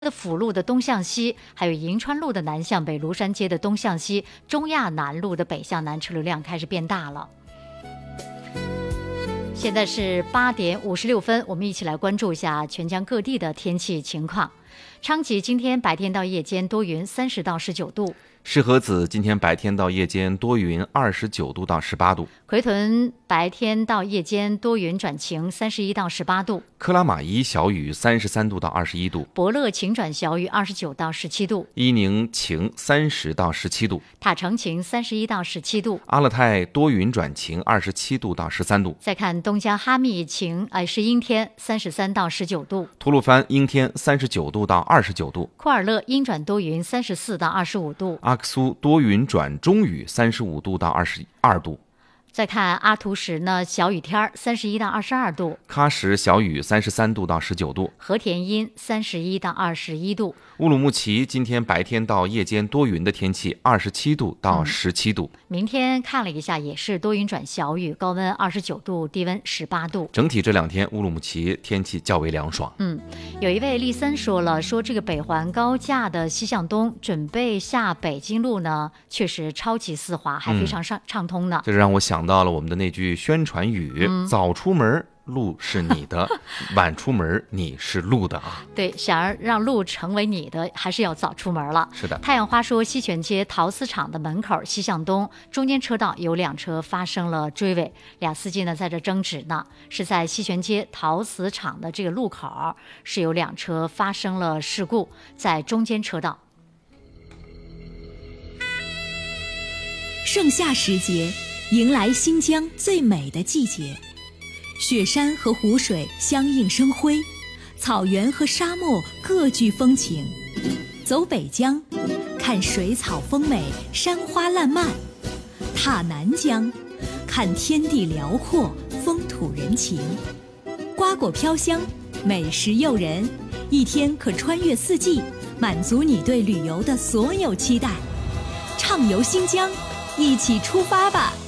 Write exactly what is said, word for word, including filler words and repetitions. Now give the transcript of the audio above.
的辅路的东向西，还有银川路的南向北、庐山街的东向西、中亚南路的北向南车流量开始变大了。现在是八点五十六分，我们一起来关注一下全疆各地的天气情况。昌吉今天白天到夜间多云，三十到十九度。 石河子今天白天到夜间多云，二十九度到十八度。 奎屯白天到夜间多云转晴，三十一到十八度。 克拉玛依小雨，三十三度到二十一度。 博乐晴转小雨，二十九到十七度。 伊宁晴，三十到十七度。 塔城晴，三十一到十七度。 阿勒泰多云转晴，二十七度到十三度。 再看东江哈密晴，哎是阴天，三十三到十九度。 吐鲁番阴天，三十九度到二十九度。 库尔勒阴转多云，三十四到二十五度。 阿克苏多云转中雨，三十五度到二十二度。 再看阿图什呢，小雨天，三十一到二十二度。 喀什小雨，三十三度到十九度。 和田阴，三十一到二十一度。 乌鲁木齐今天白天到夜间多云的天气，二十七度到十七度、嗯。 明天看了一下，也是多云转小雨，高温二十九度，低温十八度。 整体这两天乌鲁木齐天气较为凉爽。 嗯，有一位丽森说了，说这个北环高架的西向东准备下北京路呢，确实超级丝滑，还非常畅、嗯、畅通呢。 这让我想到了我们的那句宣传语：嗯、早出门路是你的，晚出门你是路的啊。 对，想要让路成为你的，还是要早出门了。 是的。 太阳花说，西泉街陶瓷厂的门口西向东中间车道有两车发生了追尾，俩司机呢在这争执呢，是在西泉街陶瓷厂的这个路口是有两车发生了事故，在中间车道。 盛夏时节，迎来新疆最美的季节。雪山和湖水相映生辉，草原和沙漠各具风情。走北疆，看水草丰美，山花烂漫；踏南疆，看天地辽阔，风土人情。瓜果飘香，美食诱人，一天可穿越四季，满足你对旅游的所有期待。畅游新疆，一起出发吧！